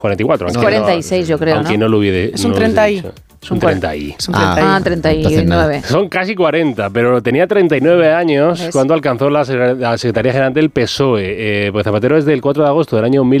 44. Es 46, yo creo, aunque ¿no? lo hubiera. Es un 30 y. Es un 30 y. Es un 30 y. 39. Son casi 40, pero tenía 39 años ¿Ves? cuando alcanzó la Secretaría General del PSOE. Pues Zapatero es del 4 de agosto del año